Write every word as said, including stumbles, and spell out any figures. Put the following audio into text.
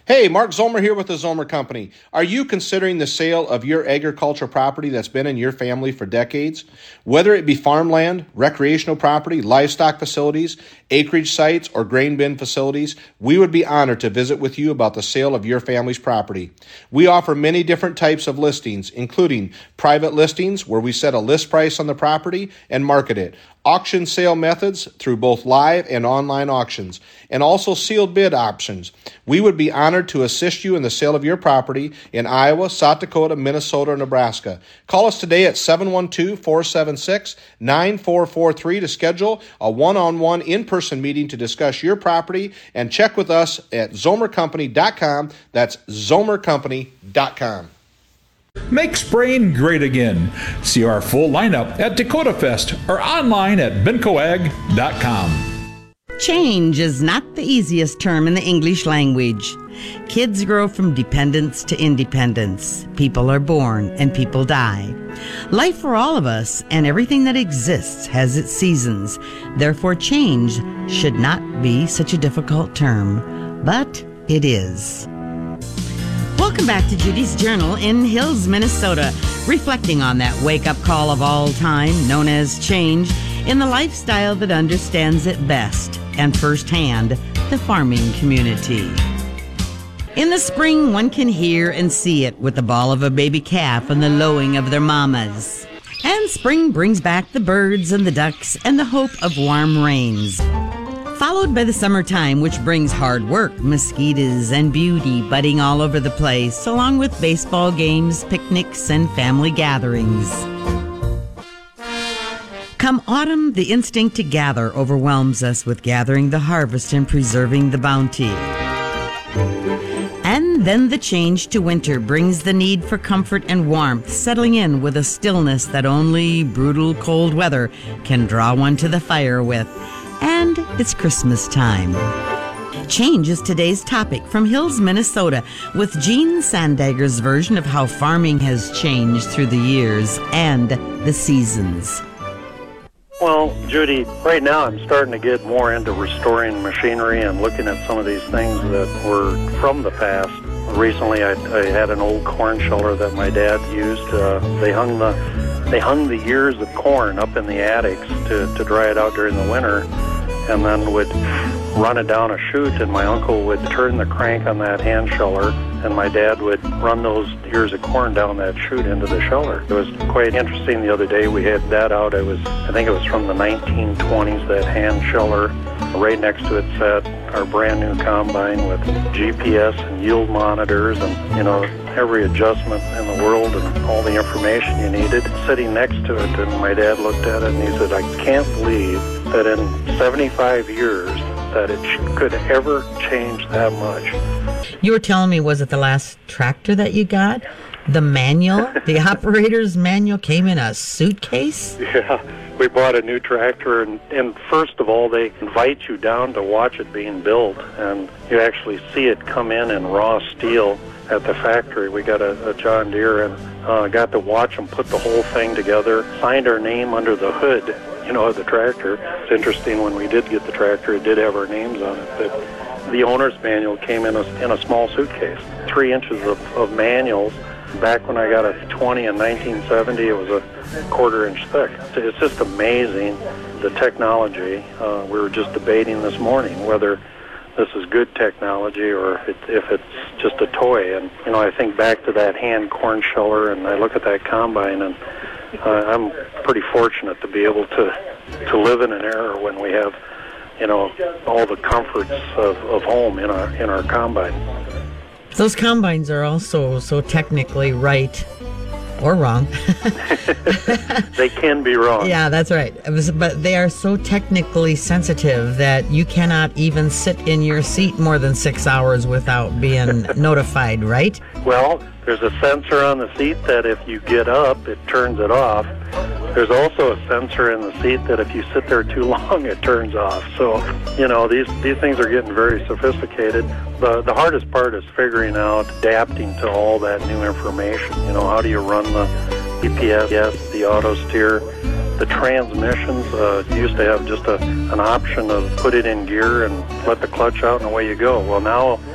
Hey, Mark Zomer here with the Zomer Company. Are you considering the sale of your agricultural property that's been in your family for decades? Whether it be farmland, recreational property, livestock facilities, acreage sites, or grain bin facilities, we would be honored to visit with you about the sale of your family's property. We offer many different types of listings, including private listings where we set a list price on the property and market it, auction sale methods through both live and online auctions, and also sealed bid options. We would be honored to assist you in the sale of your property in Iowa, South Dakota, Minnesota, or Nebraska. Call us today at seven one two, four seven six, nine four four three to schedule a one-on-one in-person meeting to discuss your property, and check with us at zomer company dot com. That's zomer company dot com. Make spraying great again. See our full lineup at Dakota Fest or online at bencoag dot com. Change is not the easiest term in the English language. Kids grow from dependence to independence. People are born and people die. Life for all of us and everything that exists has its seasons. Therefore, change should not be such a difficult term, but it is. Welcome back to Judy's Journal in Hills, Minnesota, reflecting on that wake-up call of all time known as change in the lifestyle that understands it best and firsthand, the farming community. In the spring, one can hear and see it with the bawl of a baby calf and the lowing of their mamas. And spring brings back the birds and the ducks and the hope of warm rains. Followed by the summertime, which brings hard work, mosquitoes, and beauty budding all over the place, along with baseball games, picnics, and family gatherings. Come autumn, the instinct to gather overwhelms us with gathering the harvest and preserving the bounty. And then the change to winter brings the need for comfort and warmth, settling in with a stillness that only brutal cold weather can draw one to the fire with. And it's Christmas time. Change is today's topic from Hills, Minnesota, with Gene Sandegger's version of how farming has changed through the years and the seasons. Well, Judy, right now I'm starting to get more into restoring machinery and looking at some of these things that were from the past. Recently, I, I had an old corn sheller that my dad used. Uh, they hung the they hung the ears of corn up in the attics to, to dry it out during the winter, and then would run it down a chute, and my uncle would turn the crank on that hand sheller, and my dad would run those ears of corn down that chute into the sheller. It was quite interesting. The other day we had that out. It was, I think it was from the nineteen twenties, that hand sheller. Right next to it sat our brand new combine with G P S and yield monitors and, you know, every adjustment in the world and all the information you needed sitting next to it. And my dad looked at it and he said, I can't believe that in seventy-five years that it could ever change that much. You were telling me, was it the last tractor that you got? The manual, the operator's manual came in a suitcase? Yeah, we bought a new tractor, and, and first of all, they invite you down to watch it being built, and you actually see it come in in raw steel at the factory. We got a, a John Deere and uh, got to watch them put the whole thing together, signed our name under the hood, you know, of the tractor. It's interesting, when we did get the tractor, it did have our names on it, but the owner's manual came in a, in a small suitcase, three inches of, of manuals. Back when I got a twenty in nineteen seventy, it was a quarter inch thick. It's just amazing, the technology. Uh, we were just debating this morning whether this is good technology or if, it, if it's just a toy. And, you know, I think back to that hand corn sheller, and I look at that combine, and uh, I'm pretty fortunate to be able to, to live in an era when we have, you know, all the comforts of, of home in our, in our combine. Those combines are also so technically right or wrong. They can be wrong. Yeah, that's right. But they are so technically sensitive that you cannot even sit in your seat more than six hours without being notified, right? Well, there's a sensor on the seat that if you get up, it turns it off. There's also a sensor in the seat that if you sit there too long, it turns off. So, you know, these these things are getting very sophisticated. The the hardest part is figuring out, adapting to all that new information. You know, how do you run the G P S, the auto steer, the transmissions? Uh, you used to have just a an option of put it in gear and let the clutch out and away you go. Well, now